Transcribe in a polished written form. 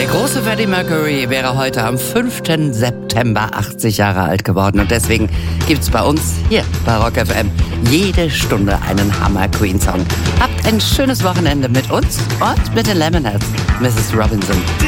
große Freddie Mercury wäre heute am 5. September 80 Jahre alt geworden. Und deswegen gibt's bei uns hier bei Rock FM jede Stunde einen Hammer-Queen-Song. Habt ein schönes Wochenende mit uns und mit den Lemonheads, Mrs. Robinson.